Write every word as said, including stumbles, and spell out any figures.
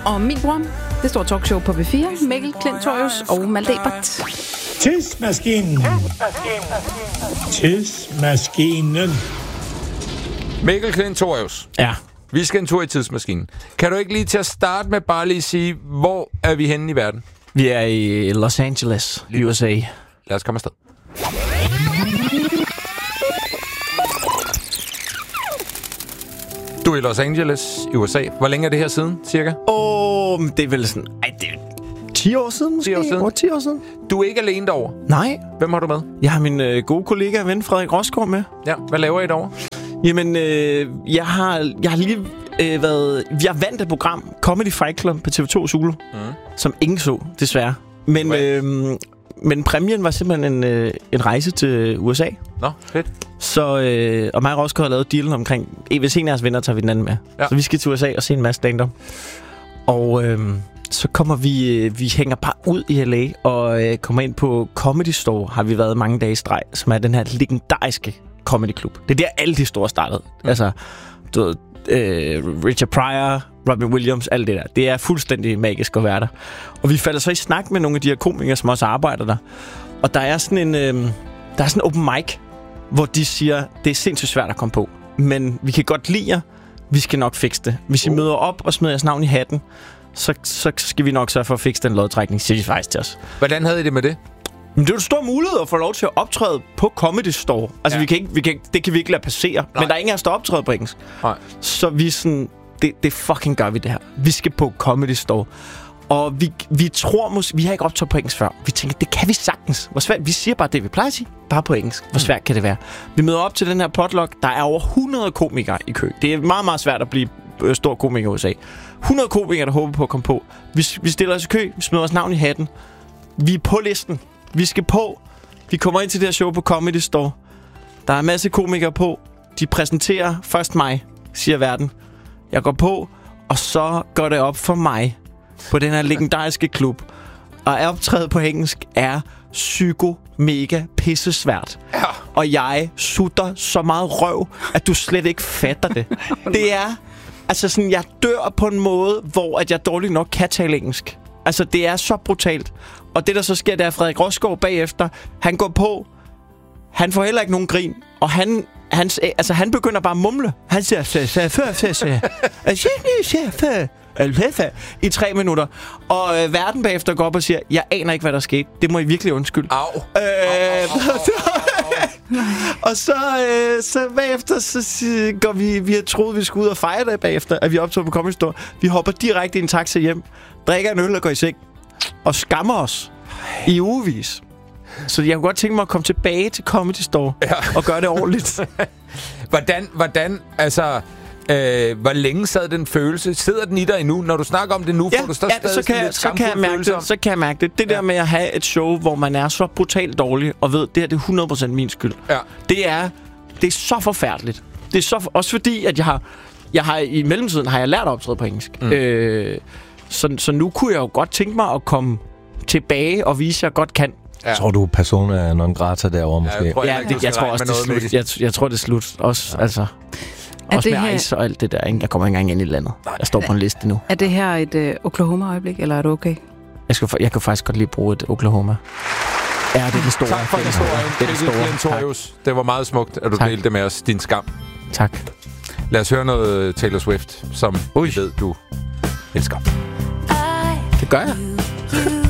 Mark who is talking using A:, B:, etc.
A: og min bror. Det står talkshow på B fire. Mikkel Klintorius og Malte Ebert.
B: Tidsmaskinen. Tidsmaskinen.
C: Mikkel Klintorius.
D: Ja.
C: Vi skal en tur i tidsmaskinen. Kan du ikke lige til at starte med bare lige sige, hvor er vi henne i verden?
D: Vi er i Los Angeles, U S A.
C: Lad os komme afsted. Du er i Los Angeles i U S A. Hvor længe er det her siden, cirka?
D: Åh, oh, det er vel sådan... Ej, det er ti år siden måske?
C: ti år siden.
D: Oh, ti år siden.
C: Du er ikke alene derovre.
D: Nej.
C: Hvem har du med?
D: Jeg har min øh, gode kollega og ven, Frederik Rosgaard, med.
C: Ja, hvad laver I derovre?
D: Jamen, øh, jeg, har, jeg har lige øh, været... Jeg vandt et program, Comedy Fight Club på T V to Zulu, mm. som ingen så, desværre. Men, øh, men præmien var simpelthen en, øh, en rejse til U S A.
C: Nå, fedt.
D: Så, øh, og mig og Rosgaard har lavet dealen omkring... Hvis en af jeres venner tager vi den anden med. Ja. Så vi skal til U S A og se en masse stand-up. Og øh, så kommer vi... Øh, vi hænger bare ud i L A og øh, kommer ind på Comedy Store, har vi været mange dage i streg, som er den her legendariske comedy klub. Det er der, alle de store startede. Mm. Altså, du ved, øh, Richard Pryor, Robin Williams, alt det der. Det er fuldstændig magisk at være der. Og vi falder så i snak med nogle af de her komikere, som også arbejder der. Og der er sådan en, øh, der er sådan en open mic, hvor de siger, det er sindssygt svært at komme på, men vi kan godt lide jer, vi skal nok fikse det. Hvis I uh. møder op og smider jeres navn i hatten, så, så skal vi nok sørge for at fikse den lodtrækning, siger de faktisk til os.
C: Hvordan havde I det med det?
D: Men det er jo en stor mulighed at få lov til at optræde på Comedy Store. Altså, ja. vi kan ikke, vi kan, det kan vi ikke lade passere. Nej. Men der er ingen af os, der optræder på engelsk. Nej. Så vi er sådan, det, det fucking gør vi det her. Vi skal på Comedy Store. Og vi, vi tror måske, vi har ikke optaget på engelsk før. Vi tænker, det kan vi sagtens. Hvor svært, vi siger bare det, vi plejer at sige, bare på engelsk. Hvor svært kan det være? Vi møder op til den her potluck. Der er over hundrede komikere i kø. Det er meget, meget svært at blive øh, stor komiker i U S A. hundrede komikere, der håber på at komme på. Vi, vi stiller os i kø, vi smider vores navn i hatten. Vi er på listen. Vi skal på. Vi kommer ind til det her show på Comedy Store. Der er en masse komikere på. De præsenterer først mig, siger verden. Jeg går på, og så går det op for mig på den her legendariske klub. Og at optræde på engelsk er psyko mega pissesvært. Ja. Og jeg sutter så meget røv, at du slet ikke fatter det. Det er... Altså sådan, jeg dør på en måde, hvor at jeg dårligt nok kan tale engelsk. Altså, det er så brutalt. Og det, der så sker, det er, Frederik Rosgaard bagefter, han går på, han får heller ikke nogen grin, og han, han, altså, han begynder bare at mumle. Han siger, i tre minutter. Og øh, verden bagefter går op og siger, jeg aner ikke, hvad der skete. Det må I virkelig undskylde.
C: Au.
D: Øh, au, au, au, au. Og så, øh, så bagefter, så går vi, vi har troet, vi skulle ud og fejre det bagefter, at vi optog på Comedy Store. Vi hopper direkte i en taxa hjem, drikker en øl og går i seng, og skammer os i ugevis. Så jeg kunne godt tænke mig at komme tilbage til Comedy Store ja. og gøre det ordentligt.
C: hvordan, hvordan, altså... Øh, hvor længe sad den følelse? Sidder den i dig endnu? Når du snakker om det nu,
D: ja,
C: får du så
D: ja,
C: stadig
D: så kan,
C: lidt
D: så kan jeg mærke det. Så kan jeg mærke det. Det ja. der med at have et show, hvor man er så brutalt dårlig, og ved, det her det er hundrede procent min skyld. Ja. Det er det er så forfærdeligt. Det er så også fordi, at jeg har, jeg har i mellemtiden har jeg lært at optræde på engelsk. Mm. Øh, så, så nu kunne jeg jo godt tænke mig at komme tilbage og vise, at jeg godt kan.
E: Ja. Tror du, persona non grata derovre måske?
C: Ja, jeg tror,
D: ja, det, jeg tror også, det er slut. Jeg, jeg tror, det er slut. Også, ja. altså...
A: Er
D: også med
A: her...
D: ice og alt det der, ikke? Jeg kommer ikke engang ind i landet. Jeg står på en liste nu.
A: Er det her et uh, Oklahoma-øjeblik, eller er det okay?
D: Jeg, skal, jeg kan faktisk godt lige bruge et Oklahoma. Ja, det er den store.
C: Tak for historien. Det er den store. Klintorius. Det var meget smukt, at du tak. delte det med os. Din skam.
D: Tak.
C: Lad os høre noget Taylor Swift, som Ui. ved, du elsker.
D: Det gør jeg.